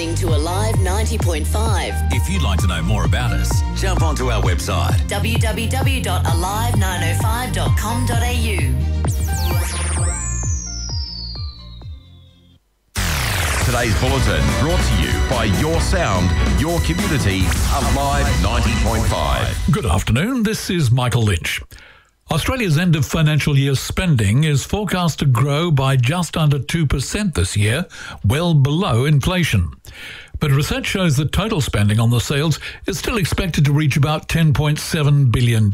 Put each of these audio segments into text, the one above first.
listening to Alive 90.5. If you'd like to know more about us, jump onto our website www.alive905.com.au. Today's bulletin brought to you by Your Sound, Your Community, Alive 90.5. Good afternoon, this is Michael Lynch. Australia's end of financial year spending is forecast to grow by just under 2% this year, well below inflation. But research shows that total spending on the sales is still expected to reach about $10.7 billion.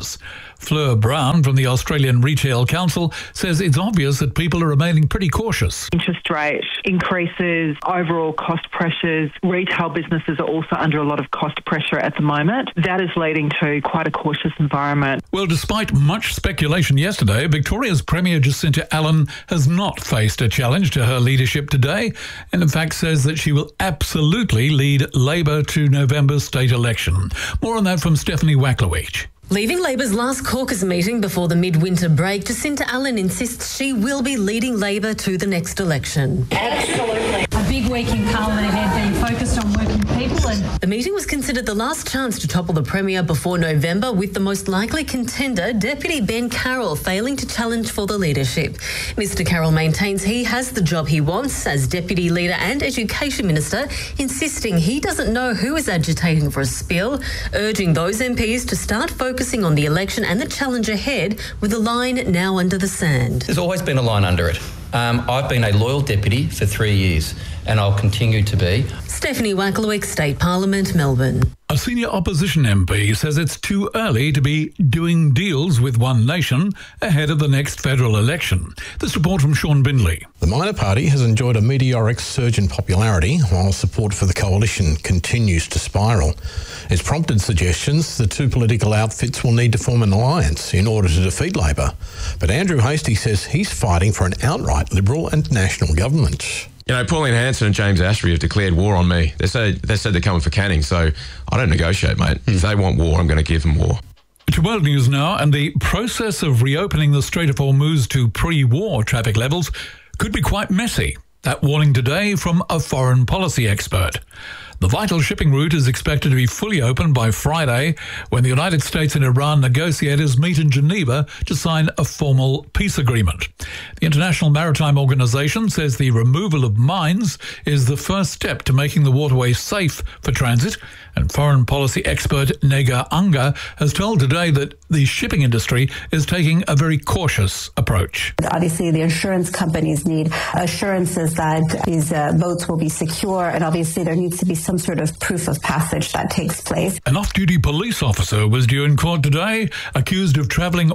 Fleur Brown from the Australian Retail Council says it's obvious that people are remaining pretty cautious. Interest rate increases, overall cost pressures. Retail businesses are also under a lot of cost pressure at the moment. That is leading to quite a cautious environment. Well, despite much speculation yesterday, Victoria's Premier Jacinta Allen has not faced a challenge to her leadership today, and in fact says that she will absolutely lead Labor to November's state election. More on that from Stephanie Waklowicz. Leaving Labor's last caucus meeting before the midwinter break, Jacinta Allen insists she will be leading Labor to the next election. Absolutely. A big week in Parliament ahead, being focused on working people. The meeting was considered the last chance to topple the Premier before November, with the most likely contender, Deputy Ben Carroll, failing to challenge for the leadership. Mr Carroll maintains he has the job he wants as Deputy Leader and Education Minister, insisting he doesn't know who is agitating for a spill, urging those MPs to start focusing on the election and the challenge ahead, with a line now under the sand. There's always been a line under it. I've been a loyal deputy for 3 years and I'll continue to be. Stephanie Waklowicz, State Parliament, Melbourne. A senior opposition MP says it's too early to be doing deals with One Nation ahead of the next federal election. This report from Sean Bindley. The minor party has enjoyed a meteoric surge in popularity while support for the coalition continues to spiral. It's prompted suggestions the two political outfits will need to form an alliance in order to defeat Labor. But Andrew Hastie says he's fighting for an outright Liberal and national government. You know, Pauline Hanson and James Ashby have declared war on me. They said they're coming for Canning, so I don't negotiate, mate. If they want war, I'm going to give them war. To world news now, and the process of reopening the Strait of Hormuz to pre-war traffic levels could be quite messy. That warning today from a foreign policy expert. The vital shipping route is expected to be fully open by Friday when the United States and Iran negotiators meet in Geneva to sign a formal peace agreement. The International Maritime Organization says the removal of mines is the first step to making the waterway safe for transit, and foreign policy expert Nega Anga has told today that the shipping industry is taking a very cautious approach. Obviously, the insurance companies need assurances that these boats will be secure, and obviously there needs to be some sort of proof of passage that takes place. An off-duty police officer was due in court today, accused of travelling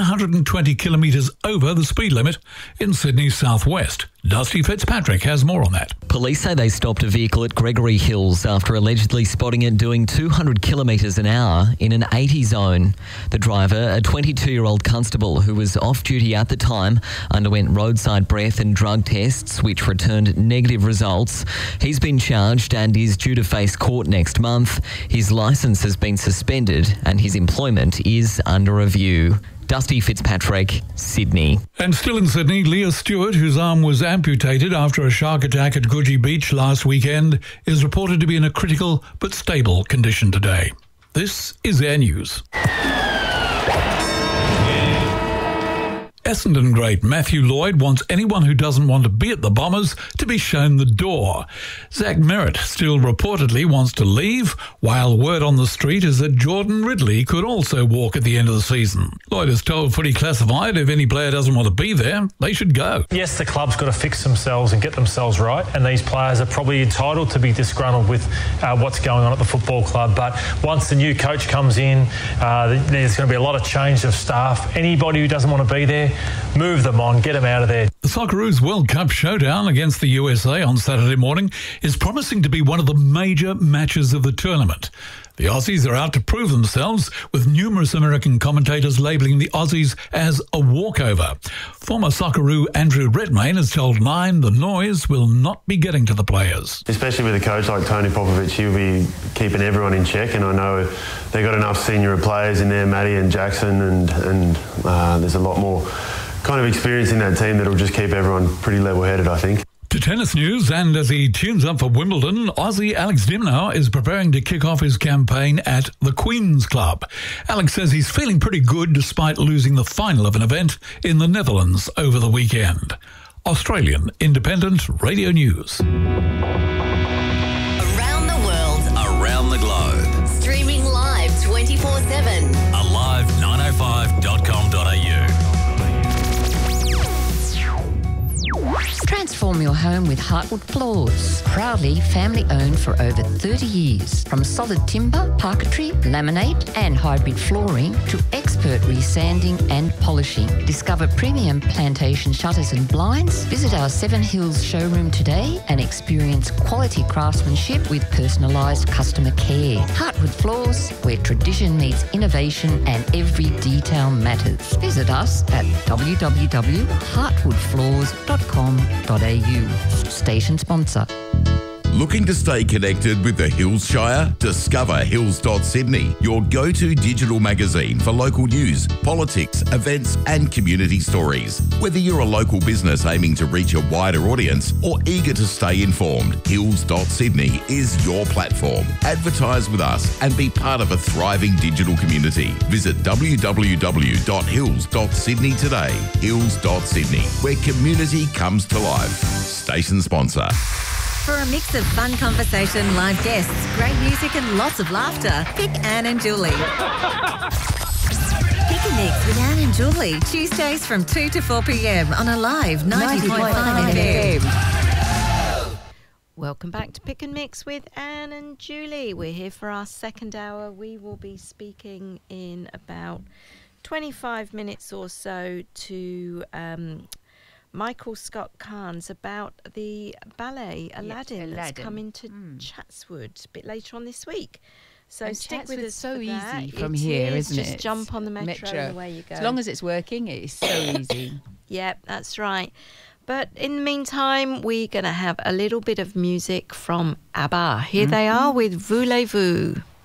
120 kilometres over the speed limit in Sydney's southwest. Dusty Fitzpatrick has more on that. Police say they stopped a vehicle at Gregory Hills after allegedly spotting it doing 200 kilometres an hour in an 80 zone. The driver, a 22-year-old constable who was off-duty at the time, underwent roadside breath and drug tests which returned negative results. He's been charged and is due to face court next month. His licence has been suspended and his employment is under review. Dusty Fitzpatrick, Sydney. And still in Sydney, Leah Stewart, whose arm was amputated after a shark attack at Coogee Beach last weekend, is reported to be in a critical but stable condition today. This is Air News. Essendon great Matthew Lloyd wants anyone who doesn't want to be at the Bombers to be shown the door. Zach Merritt still reportedly wants to leave, while word on the street is that Jordan Ridley could also walk at the end of the season. Lloyd has told Footy Classified if any player doesn't want to be there, they should go. Yes, the club's got to fix themselves and get themselves right, and these players are probably entitled to be disgruntled with what's going on at the football club. But once the new coach comes in, there's going to be a lot of change of staff. Anybody who doesn't want to be there, move them on, get them out of there. The Socceroos World Cup showdown against the USA on Saturday morning is promising to be one of the major matches of the tournament. The Aussies are out to prove themselves, with numerous American commentators labelling the Aussies as a walkover. Former Socceroo Andrew Redmayne has told Nine the noise will not be getting to the players. Especially with a coach like Tony Popovic, he'll be keeping everyone in check, and I know they've got enough senior players in there, Matty and Jackson, and there's a lot more kind of experience in that team that'll just keep everyone pretty level-headed, I think. To tennis news, and as he tunes up for Wimbledon, Aussie Alex de Minaur is preparing to kick off his campaign at the Queen's Club. Alex says he's feeling pretty good despite losing the final of an event in the Netherlands over the weekend. Australian Independent Radio News. Around the world, Around the globe. streaming live 24/7. Alive905.com.au. Transform your home with Heartwood Floors. Proudly family owned for over 30 years. From solid timber, parquetry, laminate and hybrid flooring to expert resanding and polishing. Discover premium plantation shutters and blinds. Visit our Seven Hills showroom today and experience quality craftsmanship with personalised customer care. Heartwood Floors, where tradition meets innovation and every detail matters. Visit us at www.heartwoodfloors.com.au. Station sponsor. Looking to stay connected with the Hills Shire? Discover Hills.Sydney, your go-to digital magazine for local news, politics, events and community stories. Whether you're a local business aiming to reach a wider audience or eager to stay informed, Hills.Sydney is your platform. Advertise with us and be part of a thriving digital community. Visit www.hills.sydney today. Hills.Sydney, where community comes to life. Station sponsor. For a mix of fun conversation, live guests, great music and lots of laughter, pick Anne and Julie. Pick a Mix with Anne and Julie, Tuesdays from 2 to 4 p.m. on Alive 90.5 FM. Welcome back to Pick and Mix with Anne and Julie. We're here for our second hour. We will be speaking in about 25 minutes or so to Michael Scott Carnes about the ballet Aladdin that's coming to Chatswood a bit later on this week. So and stick with us. So for easy that. from here, isn't it? Just jump on the metro and away you go. As long as it's working, it is so easy. Yep, that's right. But in the meantime, we're going to have a little bit of music from ABBA. Here they are with Voulez-Vous.